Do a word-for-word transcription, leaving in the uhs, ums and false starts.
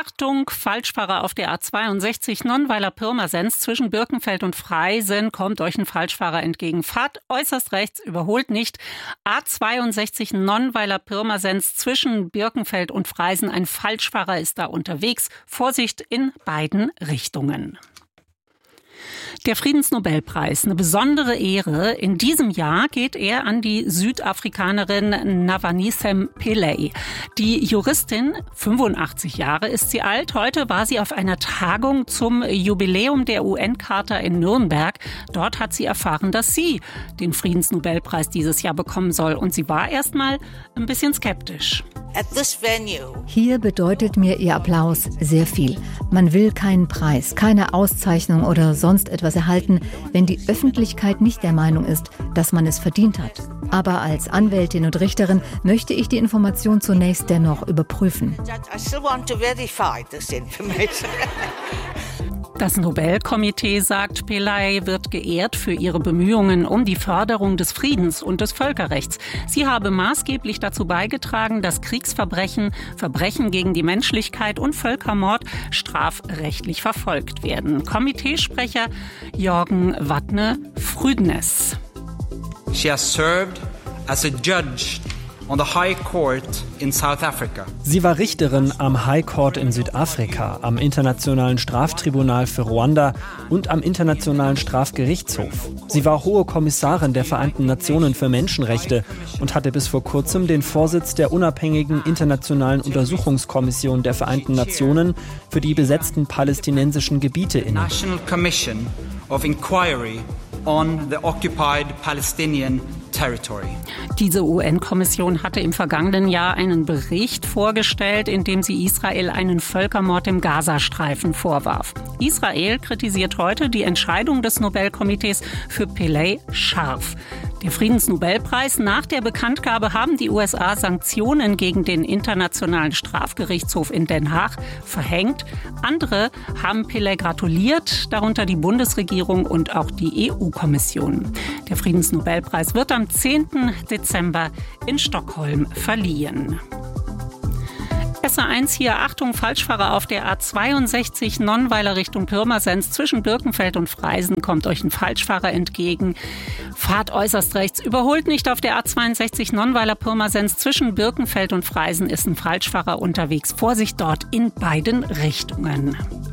Achtung, Falschfahrer auf der A zweiundsechzig Nonnweiler-Pirmasens zwischen Birkenfeld und Freisen. Kommt euch ein Falschfahrer entgegen. Fahrt äußerst rechts, überholt nicht. A zweiundsechzig Nonnweiler-Pirmasens zwischen Birkenfeld und Freisen. Ein Falschfahrer ist da unterwegs. Vorsicht in beiden Richtungen. Der Friedensnobelpreis, eine besondere Ehre. In diesem Jahr geht er an die Südafrikanerin Navanisem Pillay. Die Juristin, fünfundachtzig Jahre ist sie alt. Heute war sie auf einer Tagung zum Jubiläum der U N-Charta in Nürnberg. Dort hat sie erfahren, dass sie den Friedensnobelpreis dieses Jahr bekommen soll. Und sie war erst mal ein bisschen skeptisch. Hier bedeutet mir Ihr Applaus sehr viel. Man will keinen Preis, keine Auszeichnung oder sonst etwas erhalten, wenn die Öffentlichkeit nicht der Meinung ist, dass man es verdient hat. Aber als Anwältin und Richterin möchte ich die Information zunächst dennoch überprüfen. Das Nobelkomitee, sagt Pillay, wird geehrt für ihre Bemühungen um die Förderung des Friedens und des Völkerrechts. Sie habe maßgeblich dazu beigetragen, dass Kriegsverbrechen, Verbrechen gegen die Menschlichkeit und Völkermord strafrechtlich verfolgt werden. Komiteesprecher Jørgen Vatne Frydnes. She has served as a judge on the High Court in South Africa. Sie war Richterin am High Court in Südafrika, am Internationalen Straftribunal für Ruanda und am Internationalen Strafgerichtshof. Sie war Hohe Kommissarin der Vereinten Nationen für Menschenrechte und hatte bis vor kurzem den Vorsitz der unabhängigen Internationalen Untersuchungskommission der Vereinten Nationen für die besetzten palästinensischen Gebiete inne. National Commission of Inquiry on the occupied Palestinian territory. Diese U N-Kommission hatte im vergangenen Jahr einen Bericht vorgestellt, in dem sie Israel einen Völkermord im Gazastreifen vorwarf. Israel kritisiert heute die Entscheidung des Nobelkomitees für Pillay scharf. Der Friedensnobelpreis. Nach der Bekanntgabe haben die U S A Sanktionen gegen den Internationalen Strafgerichtshof in Den Haag verhängt. Andere haben Pillay gratuliert, darunter die Bundesregierung und auch die E U-Kommission. Der Friedensnobelpreis wird am zehnten Dezember in Stockholm verliehen. S A eins hier, Achtung, Falschfahrer auf der A zweiundsechzig Nonnweiler Richtung Pirmasens zwischen Birkenfeld und Freisen. Kommt euch ein Falschfahrer entgegen. Fahrt äußerst rechts, überholt nicht auf der A zweiundsechzig Nonnweiler Pirmasens zwischen Birkenfeld und Freisen ist ein Falschfahrer unterwegs. Vorsicht dort in beiden Richtungen.